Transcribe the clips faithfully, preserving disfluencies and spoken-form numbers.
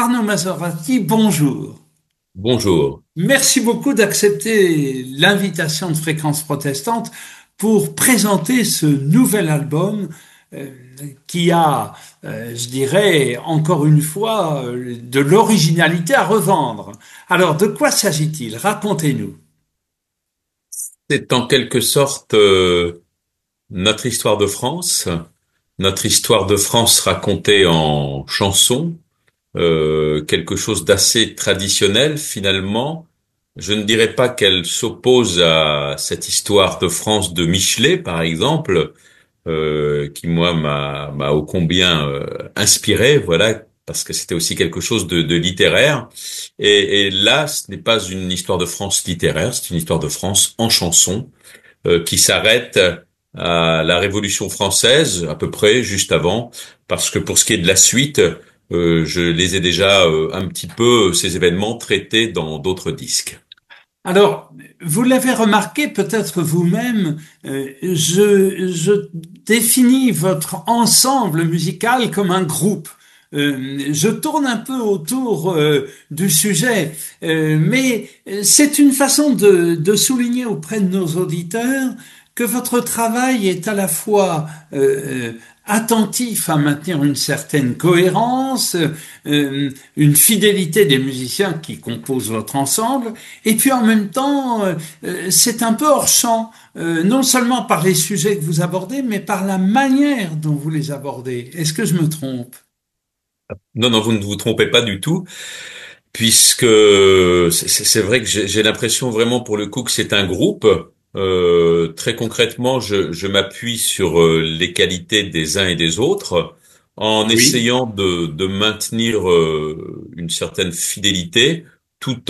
Arnaud Maserati, bonjour. Bonjour. Merci beaucoup d'accepter l'invitation de Fréquence Protestante pour présenter ce nouvel album euh, qui a, euh, je dirais, encore une fois, euh, de l'originalité à revendre. Alors, de quoi s'agit-il? Racontez-nous. C'est en quelque sorte euh, notre histoire de France, notre histoire de France racontée en chansons, euh, quelque chose d'assez traditionnel finalement. Je ne dirais pas qu'elle s'oppose à cette histoire de France de Michelet, par exemple, euh, qui moi m'a m'a ô combien euh, inspiré, voilà, parce que c'était aussi quelque chose de, de littéraire. Et, et là, ce n'est pas une histoire de France littéraire, c'est une histoire de France en chanson euh, qui s'arrête à la Révolution française, à peu près juste avant, parce que pour ce qui est de la suite, euh, je les ai déjà euh, un petit peu ces événements traités dans d'autres disques. Alors, vous l'avez remarqué peut-être vous-même, euh, je, je définis votre ensemble musical comme un groupe. Euh, je tourne un peu autour euh, du sujet, euh, mais c'est une façon de, de souligner auprès de nos auditeurs que votre travail est à la fois euh, attentif à maintenir une certaine cohérence, euh, une fidélité des musiciens qui composent votre ensemble, et puis en même temps, euh, c'est un peu hors champ, euh, non seulement par les sujets que vous abordez, mais par la manière dont vous les abordez. Est-ce que je me trompe? Non, non, vous ne vous trompez pas du tout, puisque c'est c'est vrai que j'ai j'ai l'impression vraiment pour le coup que c'est un groupe. Euh, très concrètement, je, je m'appuie sur euh, les qualités des uns et des autres en Oui. essayant de, de maintenir euh, une certaine fidélité tout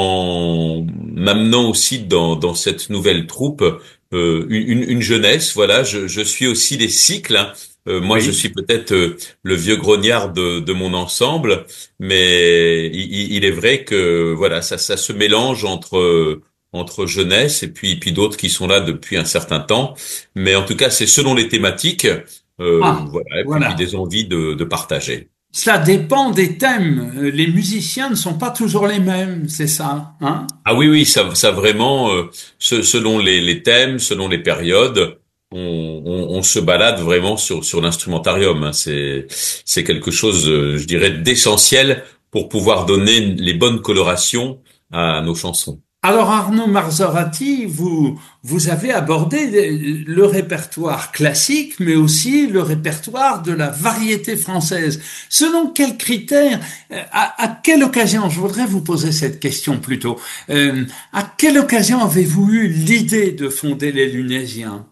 en m'amenant aussi dans, dans cette nouvelle troupe euh, une, une jeunesse. Voilà, je, je suis aussi les cycles, hein. Euh, moi, je Oui. suis peut-être euh, le vieux grognard de, de mon ensemble, mais il, il est vrai que voilà, ça, ça se mélange entre entre jeunesse et puis puis d'autres qui sont là depuis un certain temps. Mais en tout cas, c'est selon les thématiques, euh, Ah, voilà, et puis puis voilà. des envies de, de partager. Cela dépend des thèmes. Euh, Les musiciens ne sont pas toujours les mêmes, c'est ça, hein? Ah oui, oui, ça, ça vraiment, euh, se- selon les, les thèmes, selon les périodes, on, on, on se balade vraiment sur, sur l'instrumentarium, hein. C'est, c'est quelque chose, euh, je dirais, d'essentiel pour pouvoir donner les bonnes colorations à nos chansons. Alors Arnaud Marzorati, vous, vous avez abordé le répertoire classique, mais aussi le répertoire de la variété française. Selon quels critères, euh, à, à quelle occasion, je voudrais vous poser cette question plutôt, euh, à quelle occasion avez-vous eu l'idée de fonder les Lunésiens?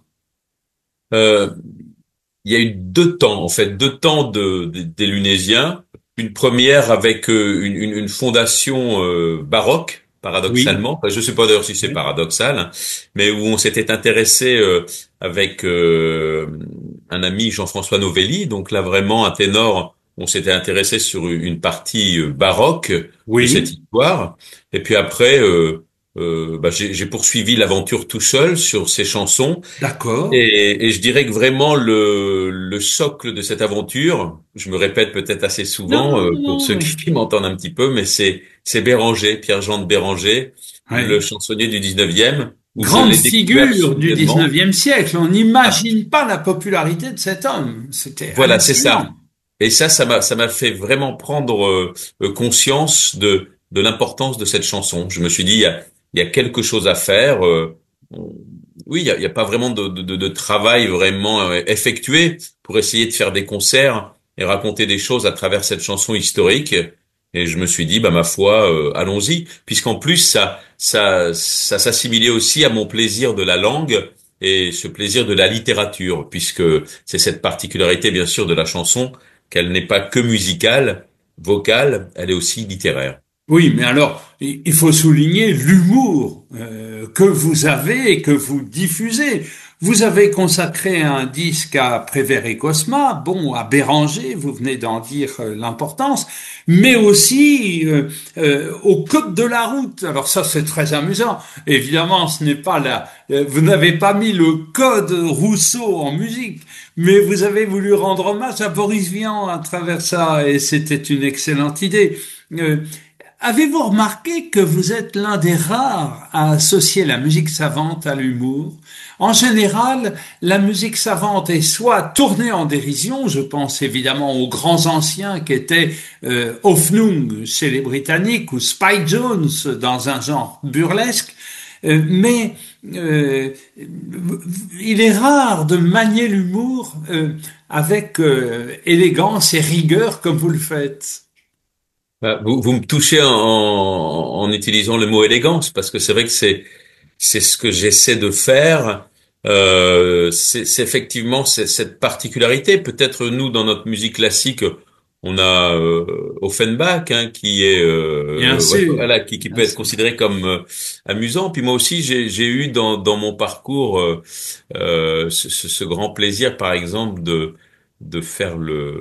Euh, il y a eu deux temps, en fait, deux temps de, de- des Lunésiens. Une première avec euh, une, une, une fondation euh, baroque, Oui, paradoxalement. Enfin, je ne sais pas d'ailleurs si c'est oui, paradoxal, hein, mais où on s'était intéressé euh, avec euh, un ami Jean-François Novelli. Donc là, vraiment, un ténor, on s'était intéressé sur une partie euh, baroque de cette oui, histoire. Et puis après, euh, euh, bah, j'ai j'ai poursuivi l'aventure tout seul sur ces chansons. d'accord. Et, et je dirais que vraiment le, le socle de cette aventure, je me répète peut-être assez Non, souvent euh, non, pour non, ceux oui. qui, qui m'entendent un petit peu, mais c'est c'est Béranger, Pierre-Jean de Béranger, le Oui. chansonnier du dix-neuvième, où je Grande l'ai découvert figure du soudainement. dix-neuvième siècle. On Ah, n'imagine pas la popularité de cet homme. C'était voilà, c'est ça. hallucinant. Et ça, ça m'a ça m'a fait vraiment prendre euh, euh, conscience de de l'importance de cette chanson. Je me suis dit, il y a il y a quelque chose à faire. euh, on- oui, il y a, il y a pas vraiment de, de, de travail vraiment euh, effectué pour essayer de faire des concerts et raconter des choses à travers cette chanson historique. Et je me suis dit, bah ma foi, euh, allons-y, puisqu'en plus ça ça ça s'assimilait aussi à mon plaisir de la langue et ce plaisir de la littérature, puisque c'est cette particularité bien sûr de la chanson qu'elle n'est pas que musicale, vocale, elle est aussi littéraire. Oui, mais alors, il il faut souligner l'humour euh, que vous avez et que vous diffusez. Vous avez consacré un disque à Prévert et Cosma, bon, à Béranger, vous venez d'en dire euh, l'importance, mais aussi euh, euh, au code de la route. Alors ça, c'est très amusant. Évidemment, ce n'est pas là. Euh, vous n'avez pas mis le code Rousseau en musique, mais vous avez voulu rendre hommage à Boris Vian à travers ça, et c'était une excellente idée. Euh, Avez-vous remarqué que vous êtes l'un des rares à associer la musique savante à l'humour? En général, la musique savante est soit tournée en dérision, je pense évidemment aux grands anciens qui étaient euh, Hoffnung chez les Britanniques ou Spike Jones dans un genre burlesque, euh, mais euh, il est rare de manier l'humour euh, avec euh, élégance et rigueur comme vous le faites. Bah, vous, vous me touchez en, en utilisant le mot élégance, parce que c'est vrai que c'est c'est ce que j'essaie de faire. Euh, c'est c'est effectivement c'est- cette particularité. Peut-être nous, dans notre musique classique, on a euh, Offenbach, hein, qui est Bien euh, sûr, voilà, qui, qui bien peut être sûr. considéré comme euh, amusant. Puis moi aussi, j'ai j'ai eu dans dans mon parcours euh, euh, ce, ce- ce grand plaisir, par exemple, de de faire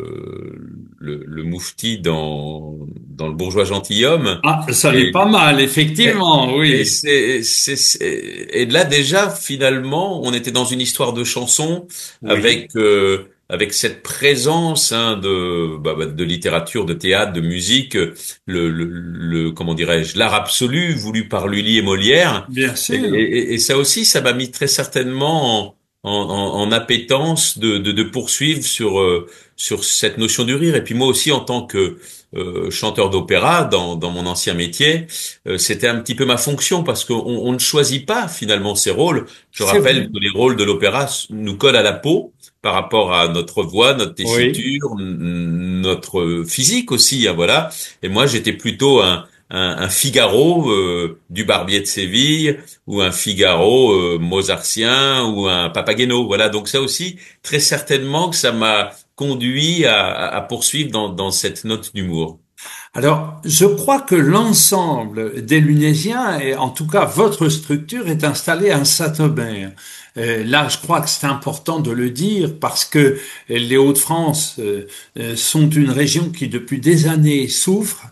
le le, le moufti dans dans le Bourgeois gentilhomme. Ah, ça n'est Et, pas mal, et, effectivement, et oui. c'est, c'est, c'est- et là déjà finalement, on était dans une histoire de chanson Oui. avec euh, avec cette présence, hein, de bah, bah, de littérature, de théâtre, de musique, le, le, le- comment dirais-je, l'art absolu voulu par Lully et Molière. Bien Et, sûr. et, et ça aussi, ça m'a mis très certainement en, en, en en appétence de, de, de poursuivre sur euh, sur cette notion du rire. Et puis moi aussi, en tant que euh, chanteur d'opéra dans dans mon ancien métier, euh, c'était un petit peu ma fonction, parce qu'on on ne choisit pas finalement ces rôles. Je C'est vrai. rappelle que les rôles de l'opéra s- nous collent à la peau par rapport à notre voix, notre Oui. tessiture, n- notre physique aussi, hein, voilà. Et moi, j'étais plutôt un, un, un Figaro euh, du Barbier de Séville, ou un Figaro euh, mozartien, ou un Papageno. Voilà, donc ça aussi, très certainement que ça m'a conduit à, à à poursuivre dans, dans cette note d'humour. Alors, je crois que l'ensemble des Lunésiens, et en tout cas votre structure, est installée à Saint-Omer. Euh, là, je crois que c'est important de le dire parce que les Hauts-de-France euh, euh, sont une région qui, depuis des années, souffre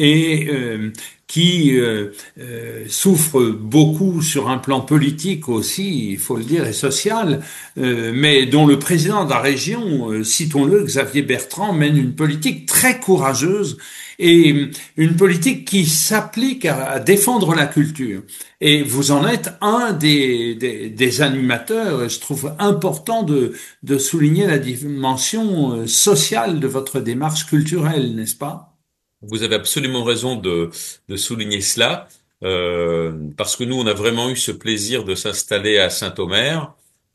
et euh, qui euh, euh, souffre beaucoup sur un plan politique aussi, il faut le dire, et social, euh, mais dont le président de la région, euh, citons-le, Xavier Bertrand, mène une politique très courageuse et une politique qui s'applique à, à défendre la culture. Et vous en êtes un des, des, des animateurs. Je trouve important de, de souligner la dimension euh, sociale de votre démarche culturelle, n'est-ce pas? Vous avez absolument raison de, de souligner cela, euh, parce que nous, on a vraiment eu ce plaisir de s'installer à Saint-Omer,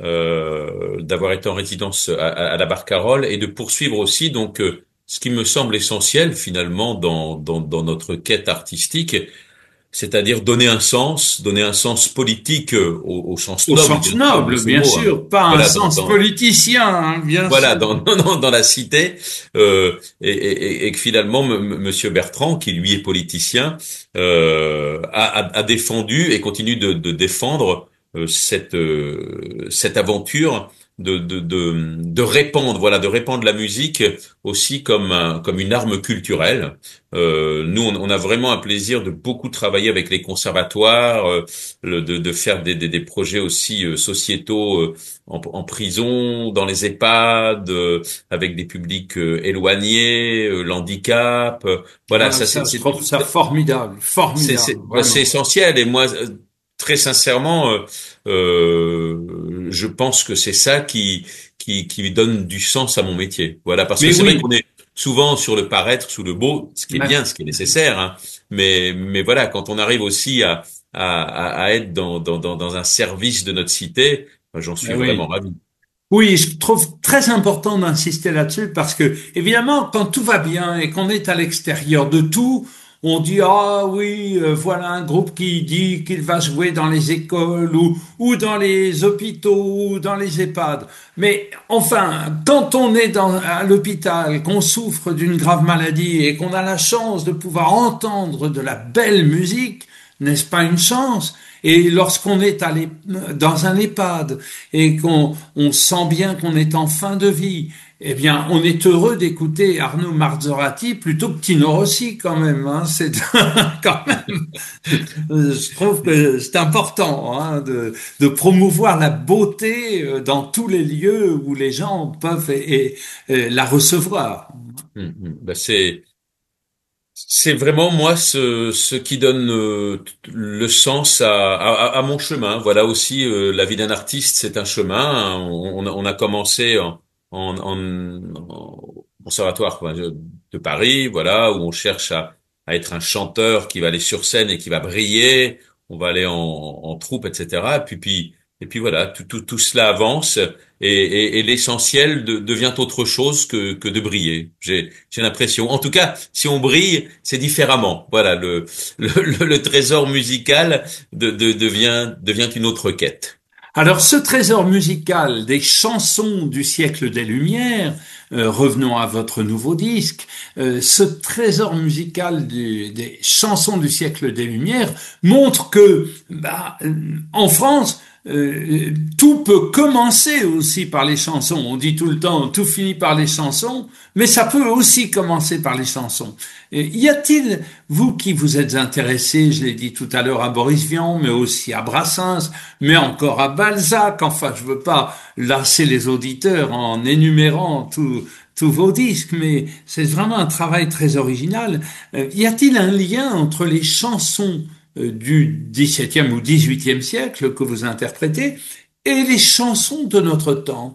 euh, d'avoir été en résidence à, à- à la Barcarolle, et de poursuivre aussi donc euh, ce qui me semble essentiel finalement dans, dans, dans notre quête artistique, c'est-à-dire donner un sens, donner un sens politique euh, au, au sens Au noble, sens bien sûr, de noble, ce bien mot, hein. sûr, pas un Voilà, dans, sens dans, politicien, hein, bien voilà, sûr. dans, dans, dans la cité, euh, et, et, et que finalement, M- M- Monsieur Bertrand, qui lui est politicien, euh, a, a, a défendu et continue de, de défendre euh, cette euh, cette aventure de, de de de répandre, voilà, de répandre la musique aussi comme un, comme une arme culturelle. Euh, nous, on, on a vraiment un plaisir de beaucoup travailler avec les conservatoires, euh, le- de, de faire des, des, des projets aussi euh, sociétaux, euh, en, en prison, dans les EHPAD, euh, avec des publics euh, éloignés, euh, l'handicap. euh, voilà, Ah, ça ça, c'est je c'est trouve ça formidable, c'est formidable, c'est bah, c'est vraiment. essentiel. Et moi, euh, très sincèrement, euh, euh, je pense que c'est ça qui qui qui donne du sens à mon métier. Voilà, parce que Mais c'est vrai qu'on oui, est souvent sur le paraître, sous le beau, ce qui est mais bien, ce qui est nécessaire. Hein. Mais mais voilà, quand on arrive aussi à à, à à être dans, dans dans dans un service de notre cité, ben, j'en mais suis vraiment oui. ravi. Oui, je trouve très important d'insister là-dessus parce que, évidemment, quand tout va bien et qu'on est à l'extérieur de tout, on dit, ah oui, euh, voilà un groupe qui dit qu'il va jouer dans les écoles ou, ou dans les hôpitaux ou dans les EHPAD. Mais enfin, quand on est dans, à l'hôpital, qu'on souffre d'une grave maladie et qu'on a la chance de pouvoir entendre de la belle musique, n'est-ce pas une chance? Et lorsqu'on est allé dans un EHPAD et qu'on on sent bien qu'on est en fin de vie, eh bien, on est heureux d'écouter Arnaud Marzorati plutôt que Tino Rossi quand même. Hein. C'est quand même, je trouve que c'est important hein, de, de promouvoir la beauté dans tous les lieux où les gens peuvent et, et, et la recevoir. Hum, hum. Bah, c'est c'est vraiment moi ce ce qui donne euh, le sens à, à à mon chemin. Voilà aussi euh, la vie d'un artiste, c'est un chemin. On, on a commencé en en, en, en conservatoire quoi, de, de Paris, voilà, où on cherche à à être un chanteur qui va aller sur scène et qui va briller. On va aller en en troupe, et cetera. Et puis puis et puis voilà, tout tout tout cela avance et et, et l'essentiel de- devient autre chose que que de briller. J'ai j'ai l'impression. En tout cas, si on brille, c'est différemment. Voilà, le le, le, le trésor musical de, de, devient devient une autre quête. Alors, ce trésor musical des chansons du siècle des Lumières, euh, revenons à votre nouveau disque, euh, ce trésor musical du- des chansons du siècle des Lumières montre que, bah, euh, en France, euh, tout peut commencer aussi par les chansons. On dit tout le temps, tout finit par les chansons, mais ça peut aussi commencer par les chansons. Et y a-t-il, vous qui vous êtes intéressé, je l'ai dit tout à l'heure, à Boris Vian, mais aussi à Brassens, mais encore à Balzac, enfin je veux pas lasser les auditeurs en énumérant tous tous vos disques, mais c'est vraiment un travail très original. Euh, y a-t-il un lien entre les chansons euh, du dix-septième ou dix-huitième siècle que vous interprétez et les chansons de notre temps?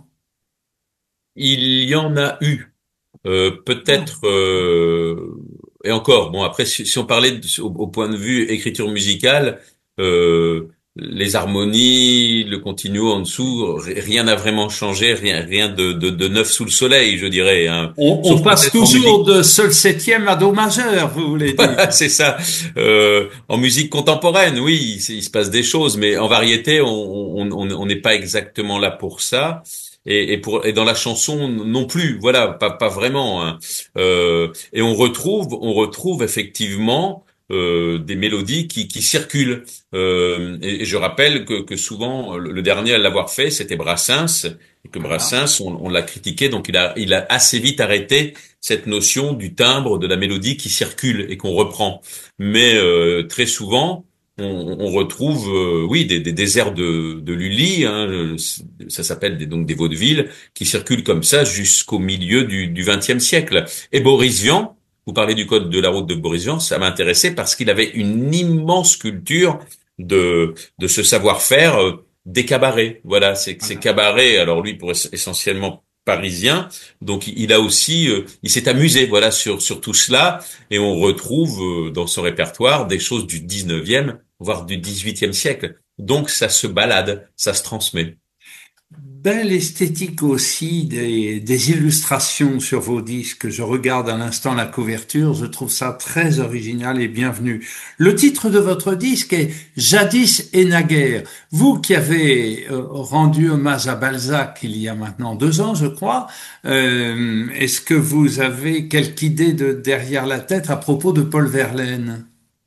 Il y en a eu. Euh, Ah. peut-être euh, et encore bon après si, si on parlait de- au, au point de vue écriture musicale euh, les harmonies le continuo en dessous ri- rien n'a vraiment changé rien rien de, de, de neuf sous le soleil je dirais hein. On, on Sauf passe peut-être en toujours musique. de sol septième à do majeur, vous voulez dire. Voilà, c'est ça. Euh, en musique contemporaine, oui, il, s- il se passe des choses, mais en variété, on on on on n'est pas exactement là pour ça. Et, et pour et dans la chanson non plus, voilà, pas pas vraiment. Hein. Euh, et on retrouve on retrouve effectivement euh, des mélodies qui qui circulent. Euh, et, et je rappelle que que souvent le, le dernier à l'avoir fait, c'était Brassens, et que Voilà. Brassens, on, on l'a critiqué, donc il a il a assez vite arrêté cette notion du timbre de la mélodie qui circule et qu'on reprend. Mais euh, très souvent, on, on retrouve, euh, oui, des, des, des airs de, de Lully, hein, euh, ça s'appelle des, donc des vaudevilles, qui circulent comme ça jusqu'au milieu du du vingtième siècle. Et Boris Vian, vous parlez du code de la route de Boris Vian, ça m'intéressait parce qu'il avait une immense culture de de ce savoir-faire euh, des cabarets. Voilà, c'est ces Voilà. cabarets. Alors lui, pour ess- essentiellement parisien. Donc il a aussi, euh, il s'est amusé, voilà, sur sur tout cela, et on retrouve euh, dans son répertoire des choses du dix-neuvième, voire du dix-huitième siècle. Donc ça se balade, ça se transmet. Belle esthétique aussi des, des illustrations sur vos disques. Je regarde à l'instant la couverture, je trouve ça très original et bienvenu. Le titre de votre disque est Jadis et naguère. Vous qui avez euh, rendu hommage à Balzac il y a maintenant deux ans, je crois, euh, est-ce que vous avez quelque idée de derrière la tête à propos de Paul Verlaine?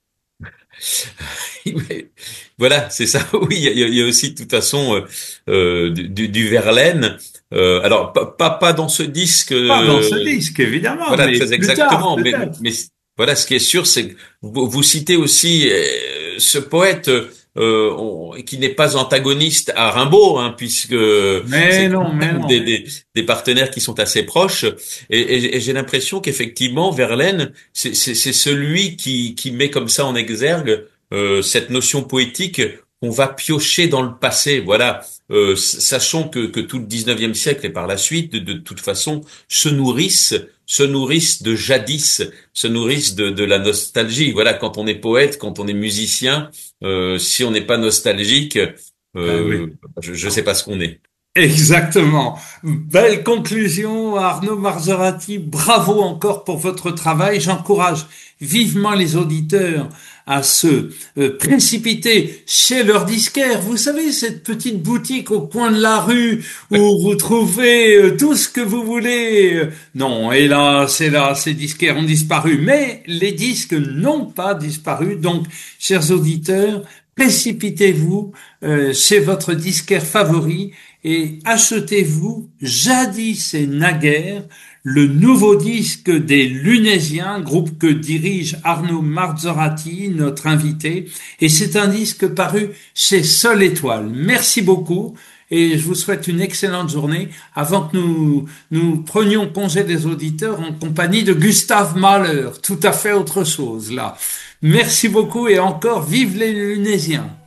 Mais voilà, c'est ça. Oui, il y a, il y a aussi de toute façon euh, euh, du, du, du Verlaine. Euh, alors pas, pas pas dans ce disque. Pas dans ce euh, disque, évidemment, Voilà, mais très plus tard, exactement. Mais, peut-être. mais voilà, ce qui est sûr, c'est que vous, vous citez aussi euh, ce poète euh, on- qui n'est pas antagoniste à Rimbaud, hein, puisque Mais c'est non, quand mais même non. des, des, des partenaires qui sont assez proches. Et, et- et j'ai l'impression qu'effectivement, Verlaine, c'est c'est- c'est celui qui, qui met comme ça en exergue euh, cette notion poétique qu'on va piocher dans le passé. Voilà, euh, sachant que, que tout le dix-neuvième siècle et par la suite, de, de toute façon, se nourrissent se nourrissent de jadis, se nourrissent de, de la nostalgie. Voilà, quand on est poète, quand on est musicien, euh, si on n'est pas nostalgique, Ben oui. euh, je ne sais pas ce qu'on est. Exactement. Belle conclusion, Arnaud Marzorati. Bravo encore pour votre travail. J'encourage vivement les auditeurs à se euh, précipiter chez leur disquaire. Vous savez, cette petite boutique au coin de la rue où vous trouvez euh, tout ce que vous voulez. Non, hélas, hélas, ces disquaires ont disparu. Mais les disques n'ont pas disparu. Donc, chers auditeurs, précipitez-vous euh, chez votre disquaire favori et achetez-vous Jadis et naguère, le nouveau disque des Lunésiens, groupe que dirige Arnaud Marzorati, notre invité, et c'est un disque paru chez Sol Étoile. Merci beaucoup et je vous souhaite une excellente journée avant que nous nous prenions congé des auditeurs en compagnie de Gustave Mahler, tout à fait autre chose là. Merci beaucoup et encore vive les Lunésiens.